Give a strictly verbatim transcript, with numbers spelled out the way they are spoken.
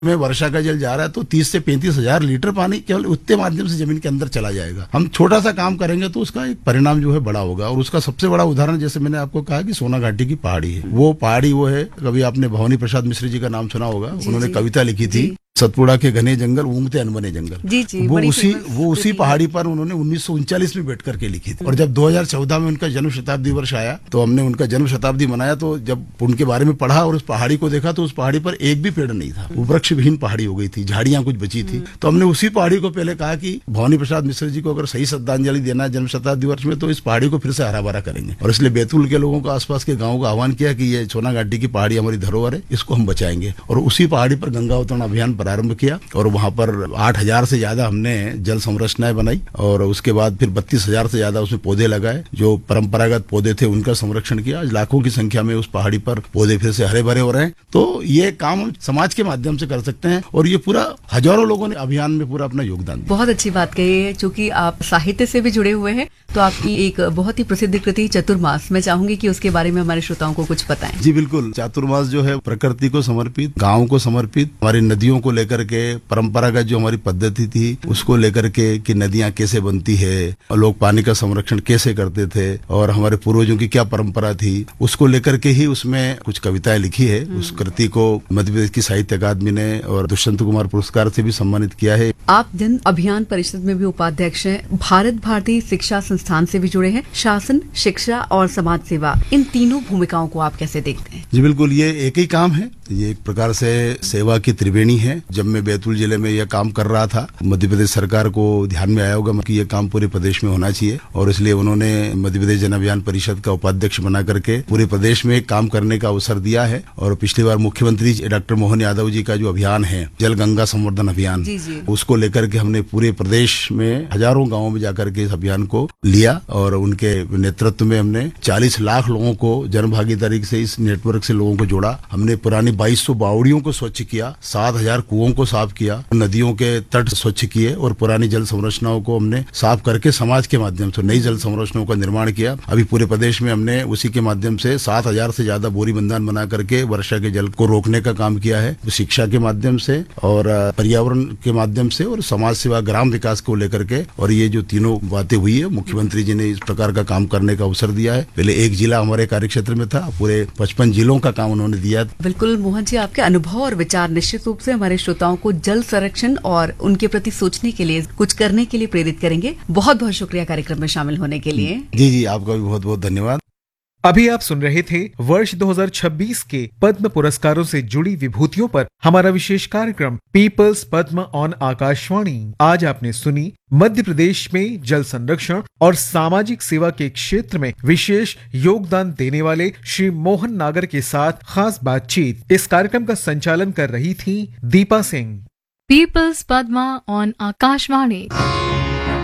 में वर्षा का जल जा रहा है तो तीस से पैंतीस हजार लीटर पानी केवल उतने माध्यम से जमीन के अंदर चला जाएगा। हम छोटा सा काम करेंगे तो उसका एक परिणाम जो है बड़ा होगा। और उसका सबसे बड़ा उदाहरण जैसे मैंने आपको कहा कि सोना घाटी की पहाड़ी है। वो पहाड़ी वो है, कभी आपने भवानी प्रसाद मिश्र जी का नाम सुना होगा, उन्होंने कविता लिखी थी सतपुड़ा के घने जंगल ऊँगते अनबने जंगल। जी जी, वो उसी वो उसी पहाड़ी पर उन्होंने उन्नीस सौ उनचालीस में बैठ करके लिखी थी। और जब दो हज़ार चौदह में उनका जन्म शताब्दी वर्ष आया तो हमने उनका जन्म शताब्दी मनाया। तो जब उनके बारे में पढ़ा और उस पहाड़ी को देखा तो उस पहाड़ी पर एक भी पेड़ नहीं था, वो वृक्ष विहीन पहाड़ी हो गई थी, झाड़ियां कुछ बची थी। तो हमने उसी पहाड़ी को पहले कहा कि भवानी प्रसाद मिश्र जी को अगर सही श्रद्धांजलि देना है जन्म शताब्दी वर्ष में तो इस पहाड़ी को फिर से हरा भरा करेंगे। और इसलिए बैतूल के लोगों को, आसपास के गाँव का आह्वान किया कि ये सोना घाटी की पहाड़ी हमारी धरोहर है, इसको हम बचाएंगे। और उसी पहाड़ी पर गंगा अवतरण अभियान प्रारंभ किया और वहां पर आठ हजार से ज्यादा हमने जल संरचनाएं बनाई। और उसके बाद फिर बत्तीस हजार से ज्यादा उसमें पौधे लगाए, जो परंपरागत पौधे थे उनका संरक्षण किया। आज लाखों की संख्या में उस पहाड़ी पर पौधे फिर से हरे भरे हो रहे हैं। तो ये काम हम समाज के माध्यम से कर सकते हैं और ये पूरा हजारों लोगों ने अभियान में पूरा अपना योगदान दिया। बहुत अच्छी बात कही है। चूंकि आप साहित्य से भी जुड़े हुए हैं तो आपकी एक बहुत ही प्रसिद्ध कृति चतुर्मास, मैं चाहूंगी कि उसके बारे में हमारे श्रोताओं को कुछ बताएं। जी बिल्कुल, चातुर्मास जो है प्रकृति को समर्पित, गाँव को समर्पित, हमारी नदियों को लेकर के, परंपरागत जो हमारी पद्धति थी उसको लेकर के कि नदियां कैसे बनती है, लोग पानी का संरक्षण कैसे करते थे और हमारे पूर्वजों की क्या परंपरा थी, उसको लेकर के ही उसमें कुछ कविताएं लिखी है। उस कृति को मध्य प्रदेश की साहित्य अकादमी ने और दुष्यंत कुमार पुरस्कार से भी सम्मानित किया है। आप जन अभियान परिषद में भी उपाध्यक्ष हैं, भारत भारती शिक्षा संस्थान से भी जुड़े हैं। शासन, शिक्षा और समाज सेवा, इन तीनों भूमिकाओं को आप कैसे देखते हैं? जी बिल्कुल, ये एक ही काम है, ये एक प्रकार से सेवा की त्रिवेणी है। जब मैं बैतूल जिले में यह काम कर रहा था, मध्य प्रदेश सरकार को ध्यान में आया होगा कि यह काम पूरे प्रदेश में होना चाहिए और इसलिए उन्होंने मध्य प्रदेश जन अभियान परिषद का उपाध्यक्ष बना करके पूरे प्रदेश में काम करने का अवसर दिया है। और पिछली बार मुख्यमंत्री डॉक्टर मोहन यादव जी का जो अभियान है, जल गंगा संवर्धन अभियान, जी जी। उसको लेकर के हमने पूरे प्रदेश में हजारों गाँवों में जाकर के इस अभियान को लिया और उनके नेतृत्व में हमने चालीस लाख लोगों को जन भागीदारी से इस नेटवर्क से लोगों को जोड़ा। हमने पुरानी बाईस सौ बावड़ियों को स्वच्छ किया, सात हजार कुओं को साफ किया, नदियों के तट स्वच्छ किए और पुरानी जल संरचनाओं को हमने साफ करके समाज के माध्यम से नई जल संरचनाओं का निर्माण किया। अभी पूरे प्रदेश में हमने उसी के माध्यम से सात हजार से ज्यादा बोरी बंधान बना करके वर्षा के जल को रोकने का काम किया है, शिक्षा के माध्यम से और पर्यावरण के माध्यम से और समाज सेवा, ग्राम विकास को लेकर के। और ये जो तीनों बातें हुई है, मुख्यमंत्री जी ने इस प्रकार का काम करने का अवसर दिया है। पहले एक जिला हमारे कार्यक्षेत्र में था, पूरे पचपन जिलों का काम उन्होंने दिया। बिल्कुल मोहन जी, आपके अनुभव और विचार निश्चित रूप से हमारे श्रोताओं को जल संरक्षण और उनके प्रति सोचने के लिए, कुछ करने के लिए प्रेरित करेंगे। बहुत बहुत शुक्रिया कार्यक्रम में शामिल होने के लिए। जी जी, आपका भी बहुत बहुत धन्यवाद। अभी आप सुन रहे थे वर्ष दो हज़ार छब्बीस के पद्म पुरस्कारों से जुड़ी विभूतियों पर हमारा विशेष कार्यक्रम पीपल्स पद्म ऑन आकाशवाणी। आज आपने सुनी मध्य प्रदेश में जल संरक्षण और सामाजिक सेवा के क्षेत्र में विशेष योगदान देने वाले श्री मोहन नागर के साथ खास बातचीत। इस कार्यक्रम का संचालन कर रही थी दीपा सिंह। Peoples Padma on Akashvani.